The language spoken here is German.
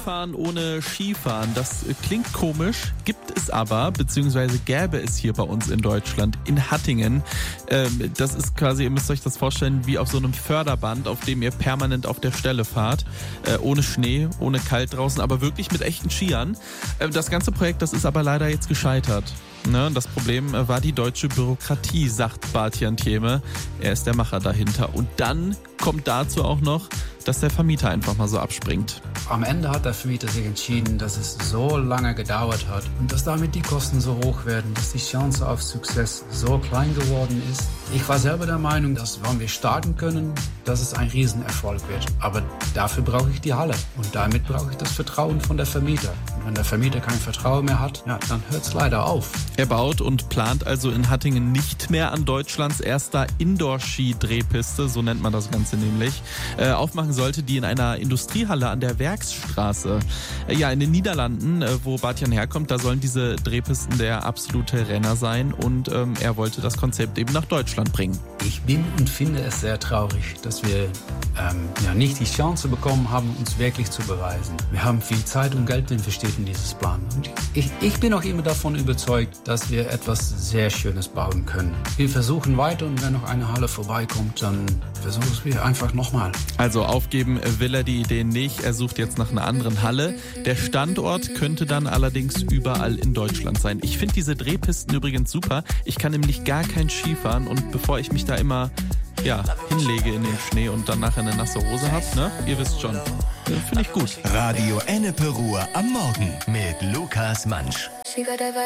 Skifahren ohne Skifahren, das klingt komisch, gibt es aber, beziehungsweise gäbe es hier bei uns in Deutschland, in Hattingen. Das ist quasi, ihr müsst euch das vorstellen, wie auf so einem Förderband, auf dem ihr permanent auf der Stelle fahrt. Ohne Schnee, ohne kalt draußen, aber wirklich mit echten Skiern. Das ganze Projekt, das ist aber leider jetzt gescheitert. Ne, das Problem war die deutsche Bürokratie, sagt Bartjan Thieme. Er ist der Macher dahinter. Und dann kommt dazu auch noch, dass der Vermieter einfach mal so abspringt. Am Ende hat der Vermieter sich entschieden, dass es so lange gedauert hat und dass damit die Kosten so hoch werden, dass die Chance auf Success so klein geworden ist. Ich war selber der Meinung, dass wenn wir starten können, dass es ein Riesenerfolg wird. Aber dafür brauche ich die Halle und damit brauche ich das Vertrauen von der Vermieter. Und wenn der Vermieter kein Vertrauen mehr hat, ja, dann hört es leider auf. Er baut und plant also in Hattingen nicht mehr an Deutschlands erster Indoor-Ski-Drehpiste, so nennt man das Ganze nämlich. Aufmachen sollte die in einer Industriehalle an der Werksstraße. Ja, in den Niederlanden, wo Bartjan herkommt, da sollen diese Drehpisten der absolute Renner sein und er wollte das Konzept eben nach Deutschland bringen. Ich bin und finde es sehr traurig, dass wir nicht die Chance bekommen haben, uns wirklich zu beweisen. Wir haben viel Zeit und Geld investiert in dieses Plan. Und ich bin auch immer davon überzeugt, dass wir etwas sehr Schönes bauen können. Wir versuchen weiter und wenn noch eine Halle vorbeikommt, dann versuchen wir einfach nochmal. Also aufgeben will er die Idee nicht. Er sucht jetzt nach einer anderen Halle. Der Standort könnte dann allerdings überall in Deutschland sein. Ich finde diese Drehpisten übrigens super. Ich kann nämlich gar kein Ski fahren und bevor ich mich da immer hinlege in den Schnee und dann nachher eine nasse Hose habe, ne? Ihr wisst schon. Finde ich gut. Radio Ennepe Ruhr am Morgen mit Lukas Mansch.